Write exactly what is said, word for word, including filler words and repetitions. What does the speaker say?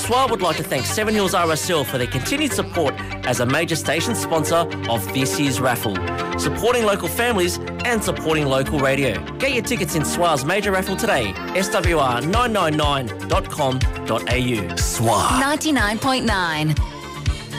S W A would like to thank Seven Hills R S L for their continued support as a major station sponsor of this year's raffle, supporting local families and supporting local radio. Get your tickets in S W A's major raffle today, s w r nine nine nine dot com dot a u. S W A ninety-nine point nine.